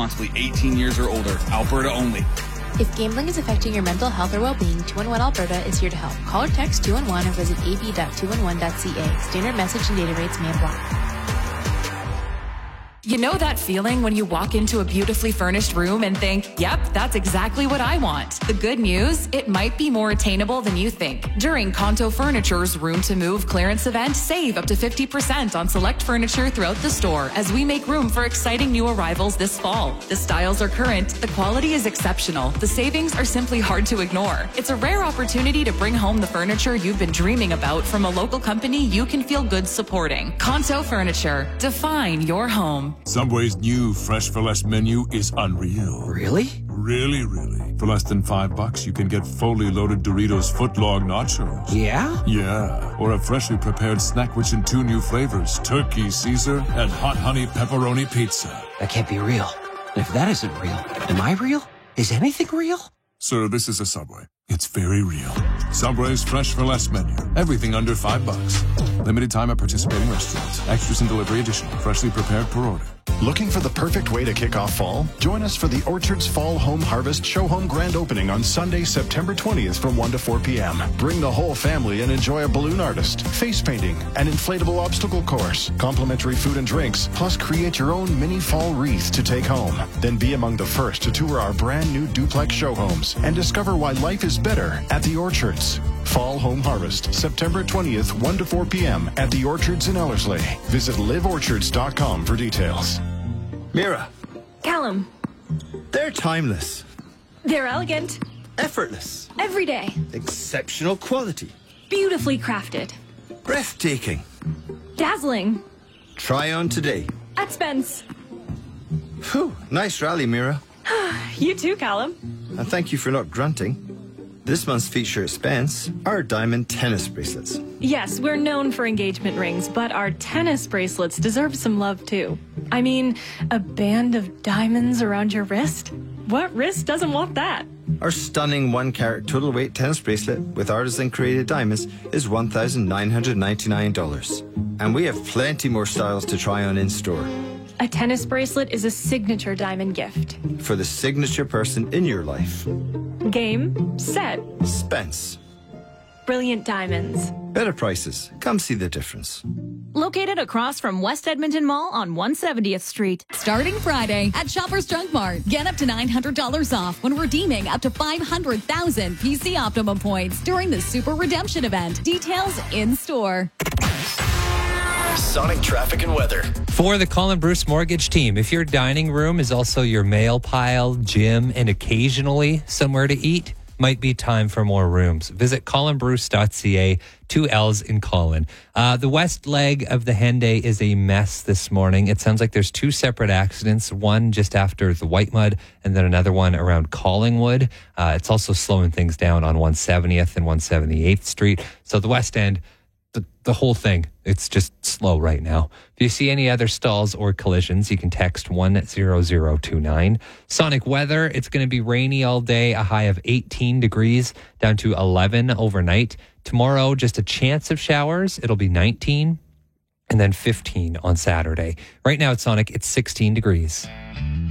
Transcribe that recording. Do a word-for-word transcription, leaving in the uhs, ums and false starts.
responsibly. eighteen years or older. Alberta only. If gambling is affecting your mental health or well-being, two one one Alberta is here to help. Call or text two one one or visit a b dot two one one dot c a. Standard message and data rates may apply. You know that feeling when you walk into a beautifully furnished room and think, yep, that's exactly what I want. The good news, it might be more attainable than you think. During Conto Furniture's Room to Move clearance event, save up to fifty percent on select furniture throughout the store as we make room for exciting new arrivals this fall. The styles are current, the quality is exceptional, the savings are simply hard to ignore. It's a rare opportunity to bring home the furniture you've been dreaming about from a local company you can feel good supporting. Conto Furniture. Define your home. Subway's new Fresh for Less menu is unreal. Really? Really, really. For less than five bucks, you can get fully loaded Doritos footlong nachos. Yeah? Yeah. Or a freshly prepared snack which in two new flavors, turkey Caesar and hot honey pepperoni pizza. That can't be real. And if that isn't real, am I real? Is anything real? Sir, this is a Subway. It's very real. Subway's Fresh for Less menu. Everything under five bucks. Limited time at participating restaurants. Extras and delivery additional. Freshly prepared per order. Looking for the perfect way to kick off fall? Join us for the Orchards Fall Home Harvest Show Home Grand Opening on Sunday, September twentieth from one to four p.m. Bring the whole family and enjoy a balloon artist, face painting, an inflatable obstacle course, complimentary food and drinks, plus create your own mini fall wreath to take home. Then be among the first to tour our brand new duplex show homes and discover why life is better at the Orchards. Fall Home Harvest, September twentieth, one to four p.m. at the Orchards in Ellerslie. Visit live orchards dot com for details. Mira. Callum. They're timeless. They're elegant. Effortless. Every day. Exceptional quality. Beautifully crafted. Breathtaking. Dazzling. Try on today. At Spence. Whew, nice rally, Mira. You too, Callum. And thank you for not grunting. This month's feature at Spence are diamond tennis bracelets. Yes, we're known for engagement rings, but our tennis bracelets deserve some love too. I mean, a band of diamonds around your wrist? What wrist doesn't want that? Our stunning one-carat total weight tennis bracelet with artisan-created diamonds is one thousand nine hundred ninety-nine dollars. And we have plenty more styles to try on in-store. A tennis bracelet is a signature diamond gift. For the signature person in your life. Game, set. Spence. Brilliant diamonds. Better prices. Come see the difference. Located across from West Edmonton Mall on one hundred seventieth Street. Starting Friday at Shoppers Drug Mart. Get up to nine hundred dollars off when redeeming up to five hundred thousand P C Optimum points during the Super Redemption event. Details in store. Sonic traffic and weather. For the Colin Bruce Mortgage team, if your dining room is also your mail pile, gym, and occasionally somewhere to eat, might be time for more rooms. Visit colin bruce dot c a, two L's in Colin. Uh, the west leg of the Henday is a mess this morning. It sounds like there's two separate accidents, one just after the White Mud and then another one around Collingwood. Uh, it's also slowing things down on one hundred seventieth and one hundred seventy-eighth Street. So the west end, the, the whole thing, it's just slow right now. If you see any other stalls or collisions, you can text one zero zero two nine. Sonic weather, it's going to be rainy all day, a high of eighteen degrees, down to eleven overnight. Tomorrow, just a chance of showers. It'll be nineteen, and then fifteen on Saturday. Right now at Sonic, it's sixteen degrees.